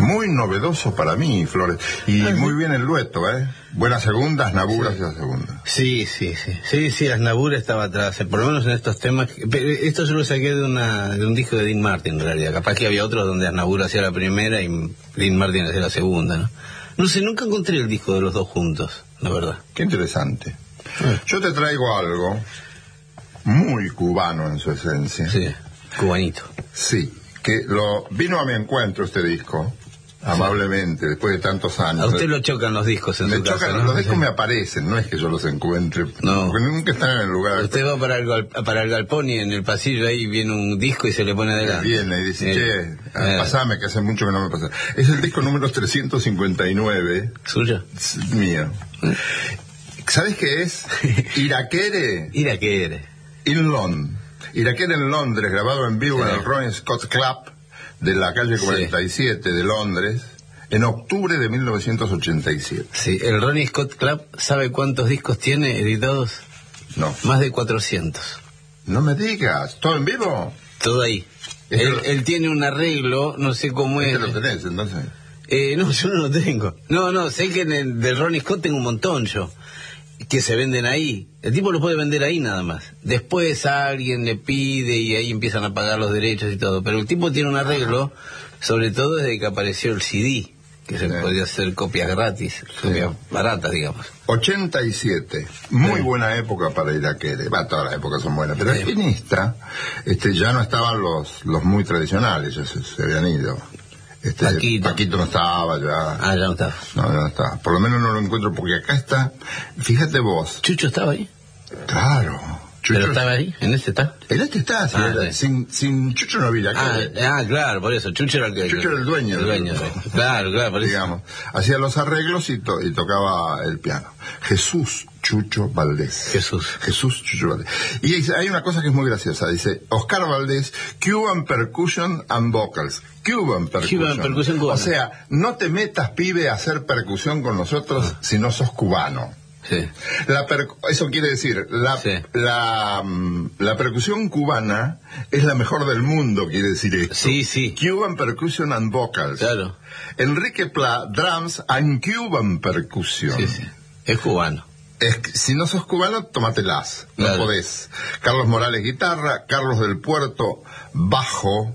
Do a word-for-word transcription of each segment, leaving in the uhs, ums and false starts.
Muy novedoso para mí, Flores. Y uh-huh. muy bien el dueto, ¿eh? Buenas segundas, Aznavour y la segunda. Sí, sí, sí. Sí, sí, Aznavour estaba atrás, por lo menos en estos temas. Pero esto yo lo saqué de, una, de un disco de Dean Martin, en realidad. Capaz que había otros donde Aznavour hacía la primera y Dean Martin hacía la segunda, ¿no? No sé, nunca encontré el disco de los dos juntos, la verdad. Qué interesante. Uh-huh. Yo te traigo algo muy cubano en su esencia. Sí, cubanito. Sí, que lo vino a mi encuentro este disco. Amablemente, después de tantos años. A usted lo chocan los discos en me su chocan, casa, ¿no? Los discos me aparecen, no es que yo los encuentre. No. Porque nunca están en el lugar. Usted va para el, para el galpón y en el pasillo ahí viene un disco y se le pone adelante. Viene y dice, eh, che, eh. pasame, que hace mucho que no me pasa. Es el disco número trescientos cincuenta y nueve. ¿Suyo? Mío. ¿Eh? ¿Sabes qué es? Irakere. Irakere. In London. Irakere en Londres, grabado en vivo sí. en el Ronnie Scott Club de la calle cuarenta y siete sí. de Londres, en octubre de mil novecientos ochenta y siete. Sí, el Ronnie Scott Club, ¿sabe cuántos discos tiene editados? No. Más de cuatrocientos. No me digas, ¿todo en vivo? Todo ahí. Él, lo... él tiene un arreglo, no sé cómo es. ¿Este lo tenés, entonces? Eh, no, yo no lo tengo. No, no, sé que en el de Ronnie Scott tengo un montón yo, que se venden ahí. El tipo lo puede vender ahí nada más. Después a alguien le pide y ahí empiezan a pagar los derechos y todo. Pero el tipo tiene un arreglo, sobre todo desde que apareció el C D, que se sí. podía hacer copias gratis, copias sí. baratas, digamos. ochenta y siete, muy sí. buena época para Irakere. Va, todas las épocas son buenas, pero sí. en esta este, ya no estaban los los muy tradicionales, ya se, se habían ido. Este, Paquito. Paquito no estaba ya. Ah, ya no estaba. No, ya no estaba. Por lo menos no lo encuentro porque acá está. Fíjate vos. ¿Chucho estaba ahí? Claro. Chucho... ¿Pero estaba ahí? ¿En este está? En este está. Sí, ah, sí. Sin, sin Chucho no había ah, ah, claro, por eso. Chucho era el que. Chucho era el dueño. El dueño. De... Claro, claro, por eso. Digamos. Hacía los arreglos y, to y tocaba el piano. Jesús Chucho Valdés. Jesús. Jesús Chucho Valdés. Y hay una cosa que es muy graciosa. Dice, Oscar Valdés, Cuban Percussion and Vocals. Cuban Percussion. Cuban Percussion cubana. O sea, no te metas, pibe, a hacer percusión con nosotros ah. si no sos cubano. Sí. La eso quiere decir, la, sí. la, la percusión cubana es la mejor del mundo, quiere decir esto. Sí, sí. Cuban Percussion and Vocals. Claro. Enrique Pla, Drums and Cuban Percussion. Sí, sí. Es cubano. Es, si no sos cubano, tómatelas. No claro. podés. Carlos Morales, guitarra. Carlos del Puerto, bajo.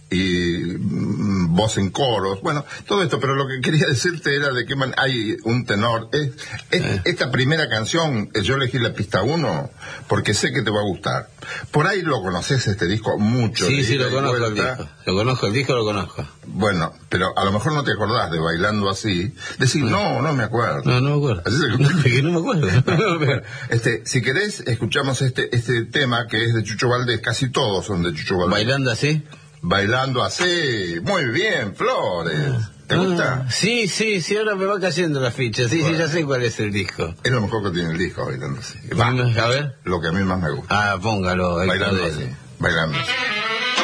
Y mm, voz en coros, bueno, todo esto, pero lo que quería decirte era de que man, hay un tenor. Es, es, eh. Esta primera canción, yo elegí la pista uno porque sé que te va a gustar. Por ahí lo conoces este disco mucho. Sí, sí, lo conozco el disco. Lo conozco, el disco lo conozco. Bueno, pero a lo mejor no te acordás de Bailando Así. Decir, no, no me acuerdo. No, no me acuerdo. Así se... no, que no me acuerdo. este, si querés, escuchamos este, este tema que es de Chucho Valdés, casi todos son de Chucho Valdés. Bailando Así. Bailando Así, muy bien, Flores. ¿Te ah, gusta? Sí, sí, sí, ahora me va cayendo la ficha. Sí, bueno. sí, ya sé cuál es el disco. Es lo mejor que tiene el disco, Bailando Así. Va, a ver. Lo que a mí más me gusta. Ah, póngalo. Bailando Así. Bailando Así.